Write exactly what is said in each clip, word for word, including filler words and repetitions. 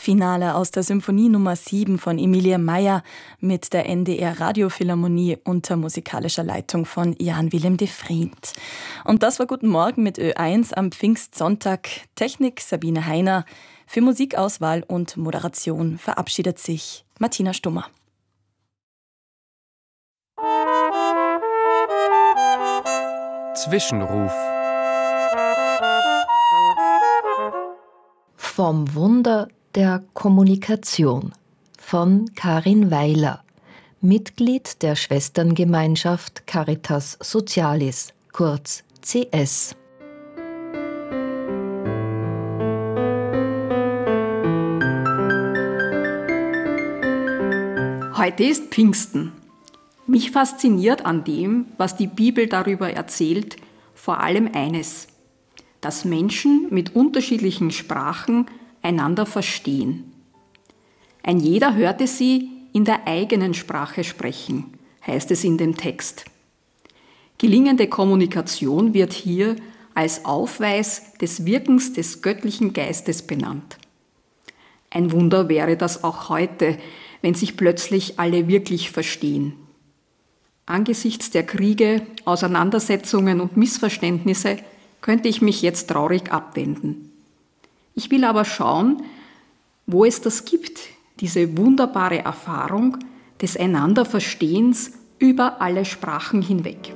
Finale aus der Symphonie Nummer sieben von Emilie Meyer mit der N D R Radiophilharmonie unter musikalischer Leitung von Jan Willem de Vriend. Und das war Guten Morgen mit Ö eins am Pfingstsonntag. Technik Sabine Heiner. Für Musikauswahl und Moderation verabschiedet sich Martina Stummer. Zwischenruf. Vom Wunder der Kommunikation von Karin Weiler, Mitglied der Schwesterngemeinschaft Caritas Socialis, kurz C S. Heute ist Pfingsten. Mich fasziniert an dem, was die Bibel darüber erzählt, vor allem eines: dass Menschen mit unterschiedlichen Sprachen einander verstehen. Ein jeder hörte sie in der eigenen Sprache sprechen, heißt es in dem Text. Gelingende Kommunikation wird hier als Aufweis des Wirkens des göttlichen Geistes benannt. Ein Wunder wäre das auch heute, wenn sich plötzlich alle wirklich verstehen. Angesichts der Kriege, Auseinandersetzungen und Missverständnisse könnte ich mich jetzt traurig abwenden. Ich will aber schauen, wo es das gibt, diese wunderbare Erfahrung des Einanderverstehens über alle Sprachen hinweg.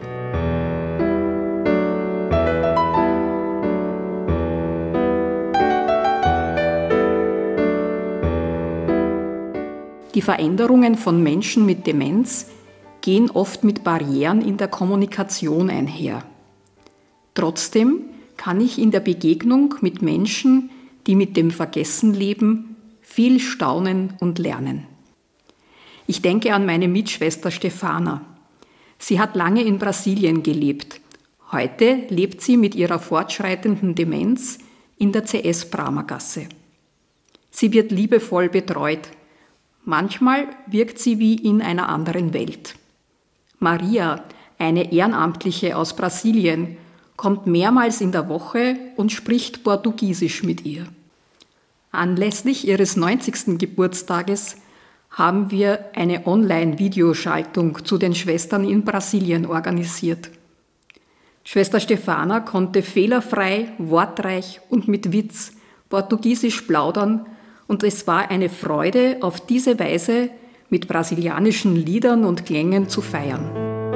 Die Veränderungen von Menschen mit Demenz gehen oft mit Barrieren in der Kommunikation einher. Trotzdem kann ich in der Begegnung mit Menschen, die mit dem Vergessen leben, viel staunen und lernen. Ich denke an meine Mitschwester Stefana. Sie hat lange in Brasilien gelebt. Heute lebt sie mit ihrer fortschreitenden Demenz in der C S-Bramergasse. Sie wird liebevoll betreut. Manchmal wirkt sie wie in einer anderen Welt. Maria, eine Ehrenamtliche aus Brasilien, kommt mehrmals in der Woche und spricht Portugiesisch mit ihr. Anlässlich ihres neunzigsten Geburtstages haben wir eine Online-Videoschaltung zu den Schwestern in Brasilien organisiert. Schwester Stefana konnte fehlerfrei, wortreich und mit Witz Portugiesisch plaudern und es war eine Freude, auf diese Weise mit brasilianischen Liedern und Klängen zu feiern.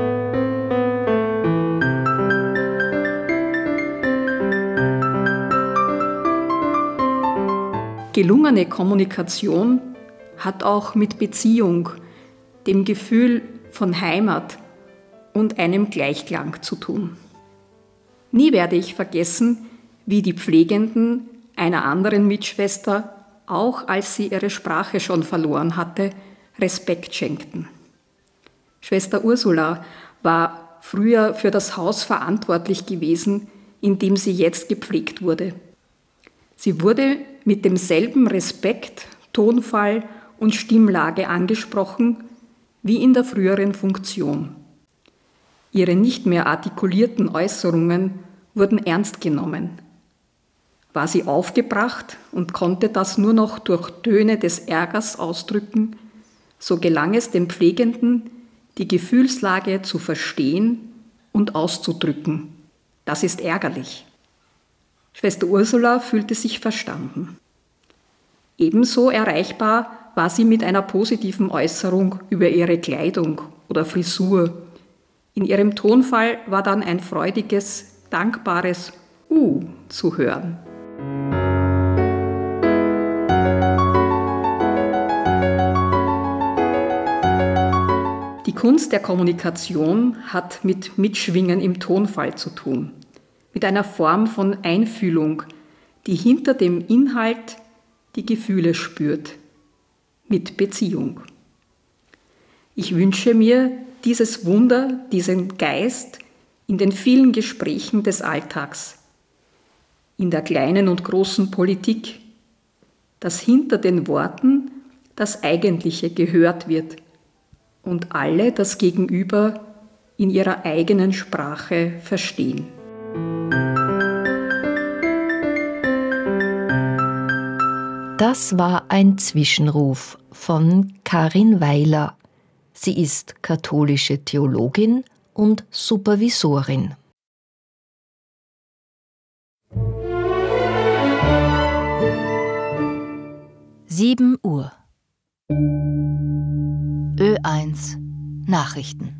Gelungene Kommunikation hat auch mit Beziehung, dem Gefühl von Heimat und einem Gleichklang zu tun. Nie werde ich vergessen, wie die Pflegenden einer anderen Mitschwester, auch als sie ihre Sprache schon verloren hatte, Respekt schenkten. Schwester Ursula war früher für das Haus verantwortlich gewesen, in dem sie jetzt gepflegt wurde. Sie wurde mit demselben Respekt, Tonfall und Stimmlage angesprochen wie in der früheren Funktion. Ihre nicht mehr artikulierten Äußerungen wurden ernst genommen. War sie aufgebracht und konnte das nur noch durch Töne des Ärgers ausdrücken, so gelang es dem Pflegenden, die Gefühlslage zu verstehen und auszudrücken. Das ist ärgerlich. Schwester Ursula fühlte sich verstanden. Ebenso erreichbar war sie mit einer positiven Äußerung über ihre Kleidung oder Frisur. In ihrem Tonfall war dann ein freudiges, dankbares Uh zu hören. Die Kunst der Kommunikation hat mit Mitschwingen im Tonfall zu tun, mit einer Form von Einfühlung, die hinter dem Inhalt die Gefühle spürt, mit Beziehung. Ich wünsche mir dieses Wunder, diesen Geist in den vielen Gesprächen des Alltags, in der kleinen und großen Politik, dass hinter den Worten das Eigentliche gehört wird und alle das Gegenüber in ihrer eigenen Sprache verstehen. Das war ein Zwischenruf von Karin Weiler. Sie ist katholische Theologin und Supervisorin. sieben Uhr. Ö eins Nachrichten.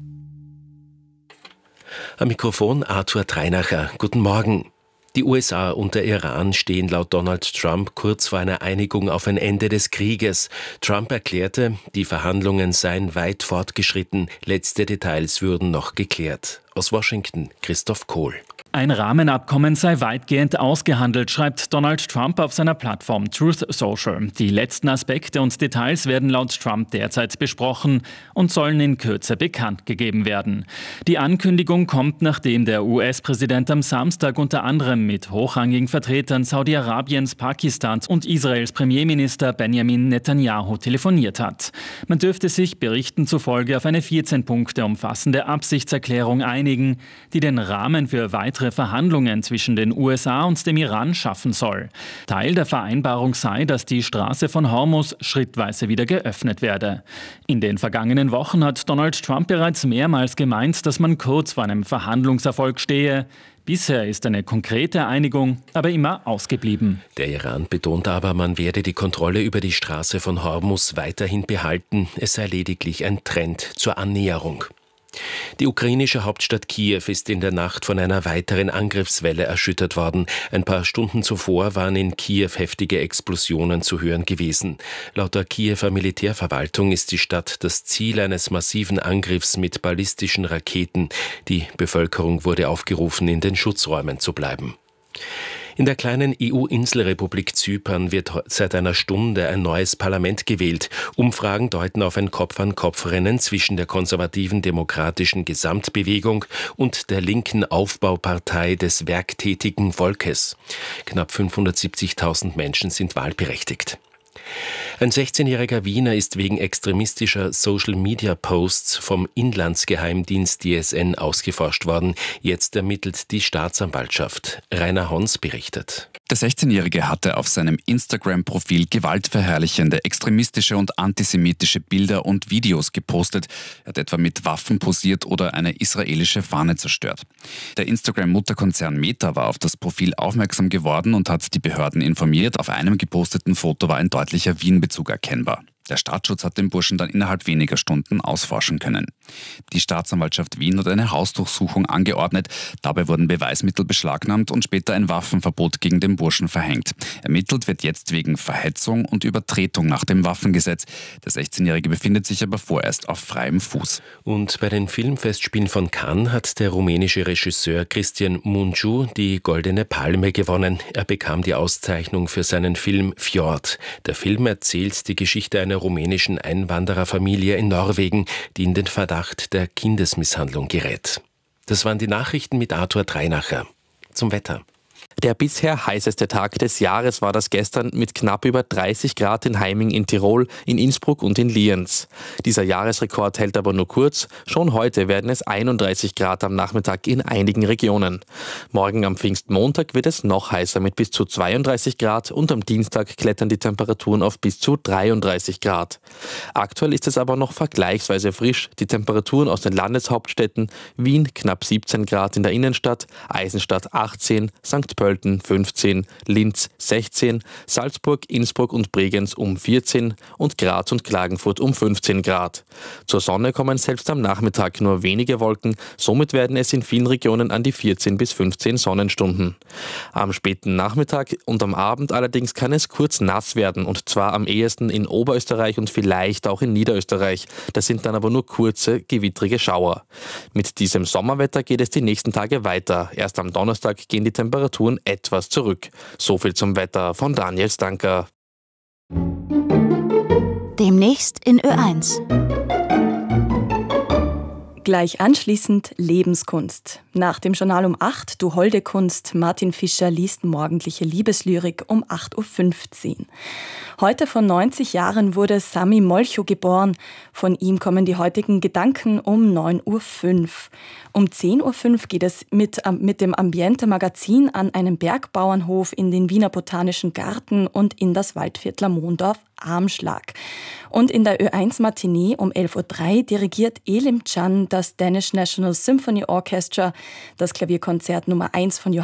Am Mikrofon Arthur Treinacher. Guten Morgen. Die U S A und der Iran stehen laut Donald Trump kurz vor einer Einigung auf ein Ende des Krieges. Trump erklärte, die Verhandlungen seien weit fortgeschritten, letzte Details würden noch geklärt. Aus Washington, Christoph Kohl. Ein Rahmenabkommen sei weitgehend ausgehandelt, schreibt Donald Trump auf seiner Plattform Truth Social. Die letzten Aspekte und Details werden laut Trump derzeit besprochen und sollen in Kürze bekannt gegeben werden. Die Ankündigung kommt, nachdem der U S-Präsident am Samstag unter anderem mit hochrangigen Vertretern Saudi-Arabiens, Pakistans und Israels Premierminister Benjamin Netanyahu telefoniert hat. Man dürfte sich Berichten zufolge auf eine vierzehn Punkte umfassende Absichtserklärung einigen, die den Rahmen für weitere Verhandlungen zwischen den U S A und dem Iran schaffen soll. Teil der Vereinbarung sei, dass die Straße von Hormuz schrittweise wieder geöffnet werde. In den vergangenen Wochen hat Donald Trump bereits mehrmals gemeint, dass man kurz vor einem Verhandlungserfolg stehe. Bisher ist eine konkrete Einigung aber immer ausgeblieben. Der Iran betont aber, man werde die Kontrolle über die Straße von Hormuz weiterhin behalten. Es sei lediglich ein Trend zur Annäherung. Die ukrainische Hauptstadt Kiew ist in der Nacht von einer weiteren Angriffswelle erschüttert worden. Ein paar Stunden zuvor waren in Kiew heftige Explosionen zu hören gewesen. Laut der Kiewer Militärverwaltung ist die Stadt das Ziel eines massiven Angriffs mit ballistischen Raketen. Die Bevölkerung wurde aufgerufen, in den Schutzräumen zu bleiben. In der kleinen E U-Inselrepublik Zypern wird seit einer Stunde ein neues Parlament gewählt. Umfragen deuten auf ein Kopf-an-Kopf-Rennen zwischen der konservativen Demokratischen Gesamtbewegung und der linken Aufbaupartei des werktätigen Volkes. Knapp fünfhundertsiebzigtausend Menschen sind wahlberechtigt. Ein sechzehnjähriger Wiener ist wegen extremistischer Social-Media-Posts vom Inlandsgeheimdienst D S N ausgeforscht worden. Jetzt ermittelt die Staatsanwaltschaft. Rainer Hons berichtet. Der sechzehnjährige hatte auf seinem Instagram-Profil gewaltverherrlichende, extremistische und antisemitische Bilder und Videos gepostet. Er hat etwa mit Waffen posiert oder eine israelische Fahne zerstört. Der Instagram-Mutterkonzern Meta war auf das Profil aufmerksam geworden und hat die Behörden informiert. Auf einem geposteten Foto war ein deutlicher Wien-Bezug erkennbar. Der Staatsschutz hat den Burschen dann innerhalb weniger Stunden ausforschen können. Die Staatsanwaltschaft Wien hat eine Hausdurchsuchung angeordnet. Dabei wurden Beweismittel beschlagnahmt und später ein Waffenverbot gegen den Burschen verhängt. Ermittelt wird jetzt wegen Verhetzung und Übertretung nach dem Waffengesetz. Der sechzehnjährige befindet sich aber vorerst auf freiem Fuß. Und bei den Filmfestspielen von Cannes hat der rumänische Regisseur Cristian Mungiu die Goldene Palme gewonnen. Er bekam die Auszeichnung für seinen Film Fjord. Der Film erzählt die Geschichte einer rumänischen Einwandererfamilie in Norwegen, die in den Verdacht der Kindesmisshandlung gerät. Das waren die Nachrichten mit Arthur Treinacher. Zum Wetter. Der bisher heißeste Tag des Jahres war das gestern mit knapp über dreißig Grad in Heiming in Tirol, in Innsbruck und in Lienz. Dieser Jahresrekord hält aber nur kurz. Schon heute werden es einunddreißig Grad am Nachmittag in einigen Regionen. Morgen am Pfingstmontag wird es noch heißer mit bis zu zweiunddreißig Grad und am Dienstag klettern die Temperaturen auf bis zu dreiunddreißig Grad. Aktuell ist es aber noch vergleichsweise frisch. Die Temperaturen aus den Landeshauptstädten: Wien knapp siebzehn Grad in der Innenstadt, Eisenstadt achtzehn, Sankt Pölten fünfzehn, Linz sechzehn, Salzburg, Innsbruck und Bregenz um vierzehn und Graz und Klagenfurt um fünfzehn Grad. Zur Sonne kommen selbst am Nachmittag nur wenige Wolken, somit werden es in vielen Regionen an die vierzehn bis fünfzehn Sonnenstunden. Am späten Nachmittag und am Abend allerdings kann es kurz nass werden, und zwar am ehesten in Oberösterreich und vielleicht auch in Niederösterreich. Das sind dann aber nur kurze, gewittrige Schauer. Mit diesem Sommerwetter geht es die nächsten Tage weiter. Erst am Donnerstag gehen die Temperaturen etwas zurück. So viel zum Wetter von Daniel Stanker. Demnächst in Ö eins. Gleich anschließend Lebenskunst. Nach dem Journal um acht, Du holde Kunst, Martin Fischer liest morgendliche Liebeslyrik um acht Uhr fünfzehn. Heute vor neunzig Jahren wurde Sami Molcho geboren. Von ihm kommen die heutigen Gedanken um neun Uhr fünf. Um zehn Uhr fünf geht es mit, mit dem Ambiente-Magazin an einen Bergbauernhof in den Wiener Botanischen Garten und in das Waldviertler Mondorf Armschlag. Und in der Ö eins Matinee um elf Uhr drei dirigiert Elim Can das Danish National Symphony Orchestra, das Klavierkonzert Nummer eins von Johann